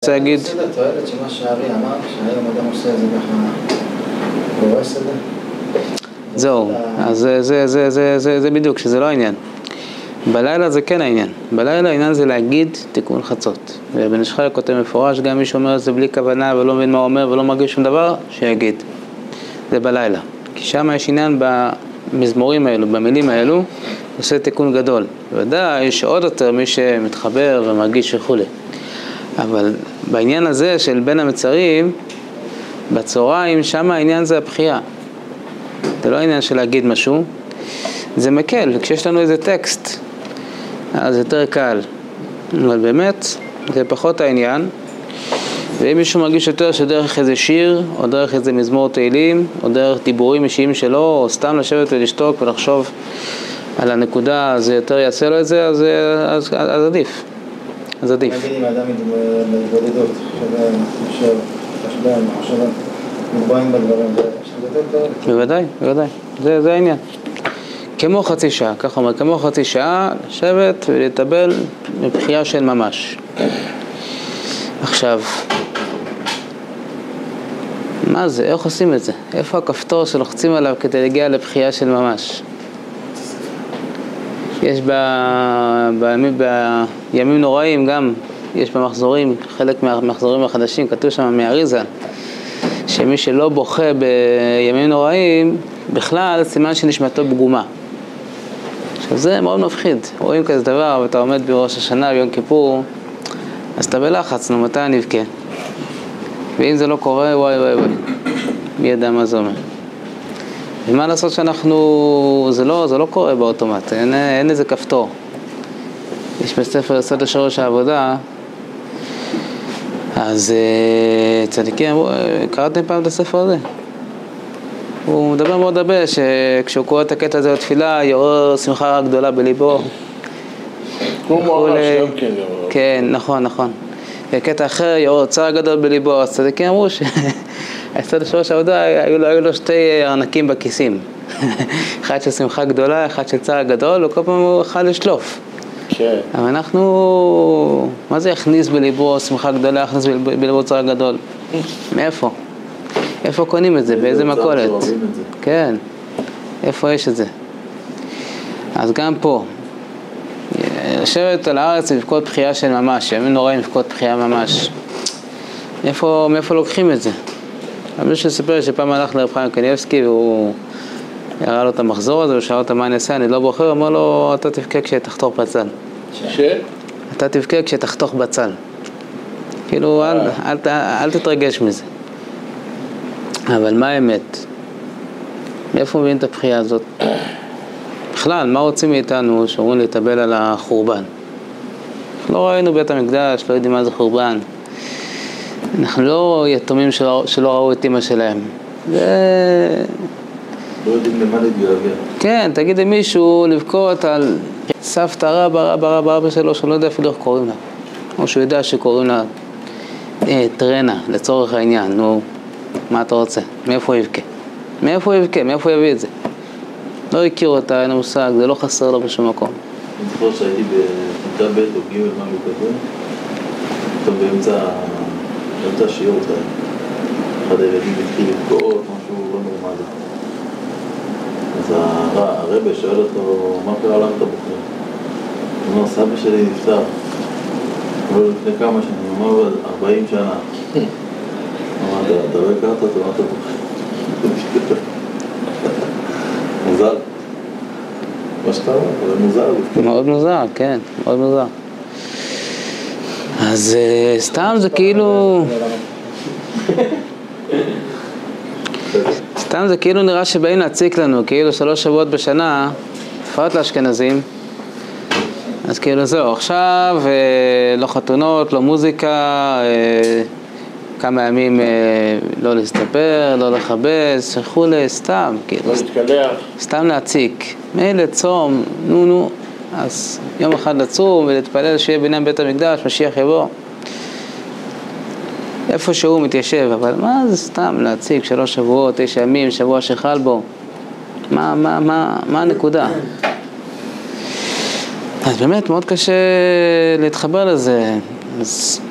רוצה להגיד... זה לתועלת שמה שהארי אמר, שהיום אדם עושה את זה ככה, הוא רואה סדר. זהו, אז זה בדיוק, שזה לא העניין. בלילה זה כן העניין. בלילה העניין זה להגיד תיקון חצות. ובן איש חי כותב מפורש, גם מי שאומר את זה בלי כוונה ולא מבין מה הוא אומר ולא מרגיש שום דבר, שיגיד. זה בלילה. כי שם יש עניין במזמורים האלו, במילים האלו, עושה תיקון גדול. ודאי יש עוד יותר מי שמתחבר ומרגיש וכו'. אבל בעניין הזה של בין המצרים, בצהריים, שם העניין זה הבחייה. זה לא העניין של להגיד משהו, זה מקל, וכשיש לנו איזה טקסט, אז זה יותר קל. אבל באמת, זה פחות העניין. ואם מישהו מרגיש יותר שדרך איזה שיר, או דרך איזה מזמור תהילים, או דרך דיבורים אישיים שלו, או סתם לשבת ולשתוק ולחשוב על הנקודה, זה יותר יעשה לו את זה, אז עדיף. אז עדיף. נגיד אם האדם מתבודדות, חשבן, מחשבה, מוגבעים בדברים, זה יותר טוב? בוודאי, בוודאי. זה העניין. כמו חצי שעה, כך אומר, כמו חצי שעה, לשבת ולטבל מבחייה של ממש. עכשיו, מה זה? איך עושים את זה? איפה הכפתור שלוחצים עליו כדי להגיע לבחייה של ממש? יש בימים נוראים גם, יש במחזורים, חלק מהמחזורים החדשים, כתוב שם מהאריז"ל, שמי שלא בוכה בימים נוראים, בכלל סימן שנשמתו פגומה. עכשיו זה מאוד מפחיד, רואים כזה דבר ואתה עומד בראש השנה ביום כיפור, אז אתה בלחץ, נו מתי אני אבכה? ואם זה לא קורה, וואי וואי וואי, מי ידע מה זה אומר. ומה לעשות שאנחנו, זה לא קורה באוטומט, אין איזה כפתור. יש בספר יסוד לשורש העבודה, אז צדיקים, קראתם פעם את הספר הזה? הוא מדבר מאוד הרבה שכשהוא קורא את הקטע הזה בתפילה, יעורר שמחה גדולה בליבו. כמו מואר שם, כן. כן, נכון. בקטע אחר, יעורר צער גדול בליבו. אז צדיקים אמרו שהיסוד לשורש העבודה, היו לו שתי ארנקים בכיסים. אחד של שמחה גדולה, אחד של צער גדול, וכל פעם הוא יכול לשלוף. כן. אבל אנחנו, מה זה יכניס בליבו שמחה גדולה, יכניס בליבו צער גדול? מאיפה? איפה קונים את זה? באיזה מכולת? כן. איפה יש את זה? אז גם פה, לשבת על הארץ לבכות בחייה של ממש, ימים נוראים לבכות בחייה ממש. מאיפה לוקחים את זה? אבל מישהו סיפר שפעם הלך לרב חיים קניבסקי והוא הראה לו את המחזור הזה, הוא שאל אותו מה אני אעשה, אני לא בוחר, הוא אמר לו, אתה תבכה כשתחתוך בצל. אתה תבכה כשתחתוך בצל. כאילו, אל תתרגש מזה. אבל מה האמת? מאיפה מבין את הבחייה הזאת? בכלל, מה רוצים מאיתנו שאומרים להתאבל על החורבן? לא ראינו בית המקדש, לא יודעים מה זה חורבן. אנחנו לא יתומים שלא ראו את אמא שלהם. לא יודעים למה להתגעגע. כן, תגיד למישהו לבכות על סבתא רבא שלו, שאני לא יודע אפילו איך קוראים לה. או שהוא יודע שקוראים לה טרנה, לצורך העניין. נו, מה אתה רוצה? מאיפה הוא יבכה? מאיפה הוא יביא את זה? לא הכיר אותה, אין מושג, זה לא חסר לו בשום מקום. אני זוכר שהייתי בכיתה ב' או ג' משהו כזה, פתאום באמצע השיעור, אחד הילדים התחיל לבכות, משהו לא נורמלי. אז הרבי שואל אותו, מה קרה למה אתה בוכה? הוא אומר, סבא שלי נפטר. אבל לפני כמה שנים, הוא אומר, 40 שנה. אמרת, אתה לא הכרת אותו, מה אתה בוכה? מוזר. מה שאתה אומר, זה מוזר. מאוד מוזר, כן, מאוד מוזר. אז סתם זה כאילו... סתם זה כאילו נראה שבאים להציק לנו, כאילו 3 שבועות בשנה, בפרט לאשכנזים. אז כאילו זהו, עכשיו לא חתונות, לא מוזיקה, כמה ימים לא להסתפר, לא לחבס, וכולי, סתם, כאילו. לא להתקלח. סתם להציק. מילא צום, נו. אז יום אחד לצום ולהתפלל שיהיה בניין בית המקדש, משיח יבוא. איפה שהוא מתיישב, אבל מה זה סתם להציג 3 שבועות, 9 ימים, שבוע שחל בו? מה הנקודה? אז באמת מאוד קשה להתחבר לזה. אז